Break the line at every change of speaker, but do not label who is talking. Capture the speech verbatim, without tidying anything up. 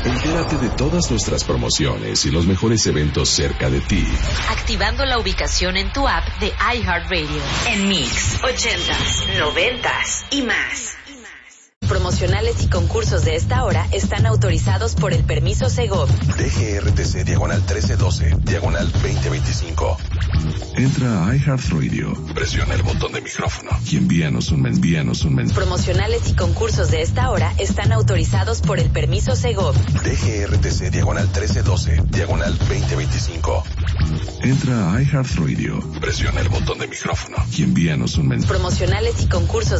Entérate de todas nuestras promociones y los mejores eventos cerca de ti.
Activando la ubicación en tu app de iHeartRadio. En Mix, ochentas, noventas y más. Promocionales y concursos de esta hora están autorizados por el permiso Segov.
D G R T C diagonal trece doce, diagonal veinte veinticinco.
Entra a iHeartRadio,
presiona el botón de micrófono
y envíanos un, envíanos un mensaje.
Promocionales y concursos de esta hora están autorizados por el permiso Segov.
D G R T C diagonal trece doce, diagonal veinte veinticinco.
Entra a iHeartRadio,
presiona el botón de micrófono
y envíanos un mensaje.
Promocionales y concursos